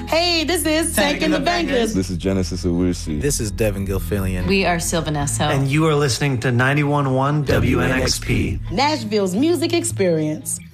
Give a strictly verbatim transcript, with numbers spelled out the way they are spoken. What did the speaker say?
Hey, this is Tank and the Bankers. This is Genesis Owusu. This is Devin Gilfillian. We are Sylvanesso. And you are listening to ninety-one point one W N X P. Nashville's music experience.